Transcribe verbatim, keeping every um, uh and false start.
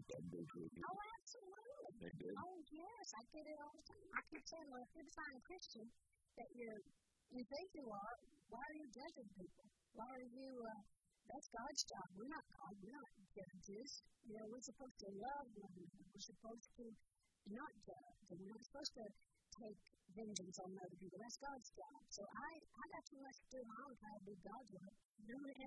that go to it. Oh, absolutely. They do. Oh, yes, I get it all the time. I keep saying, well, if you're the kind of Christian that you're, you think you are, why are you judging people? Why are you, uh, that's God's job. We're not God. We're not judges. You know, we're supposed to love one another. We're supposed to not judge. And we're not supposed to take vengeance on other people. That's God's job. So I, I got too much to do my own time to do God's work. No, and